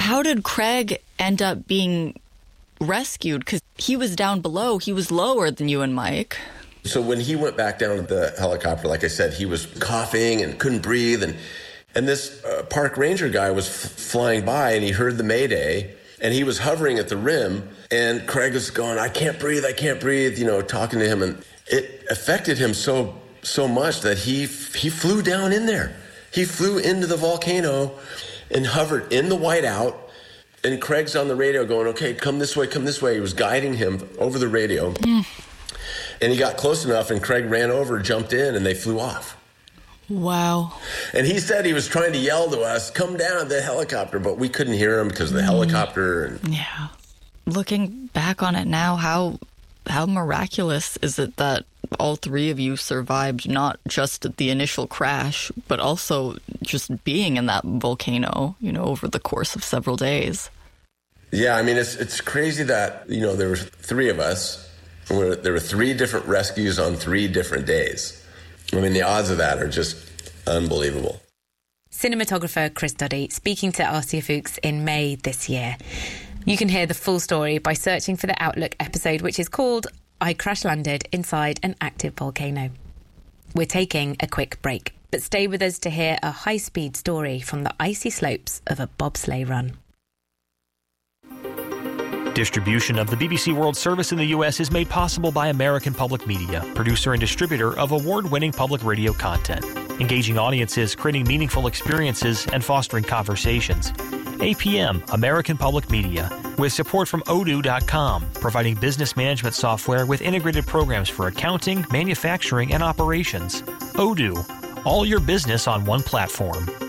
how did Craig end up being rescued? Because he was down below. He was lower than you and Mike. So when he went back down to the helicopter, like I said, he was coughing and couldn't breathe. And this park ranger guy was flying by, and he heard the mayday, and he was hovering at the rim. And Craig was going, I can't breathe, talking to him. And it affected him so much that he flew down in there. He flew into the volcano and hovered in the whiteout. And Craig's on the radio going, okay, come this way, come this way. He was guiding him over the radio. And he got close enough, and Craig ran over, jumped in, and they flew off. Wow. And he said he was trying to yell to us, come down the helicopter, but we couldn't hear him because of the helicopter. Yeah. Looking back on it now, how miraculous is it that all three of you survived not just the initial crash, but also just being in that volcano, over the course of several days? Yeah, I mean, it's crazy that, there were three of us. There were 3 different rescues on 3 different days. I mean, the odds of that are just unbelievable. Cinematographer Chris Doddy speaking to RCA Fuchs in May this year. You can hear the full story by searching for the Outlook episode, which is called I Crash Landed Inside an Active Volcano. We're taking a quick break, but stay with us to hear a high-speed story from the icy slopes of a bobsleigh run. Distribution of the BBC World Service in the U.S. is made possible by American Public Media, producer and distributor of award-winning public radio content, engaging audiences, creating meaningful experiences, and fostering conversations. APM, American Public Media, with support from Odoo.com, providing business management software with integrated programs for accounting, manufacturing, and operations. Odoo, all your business on one platform.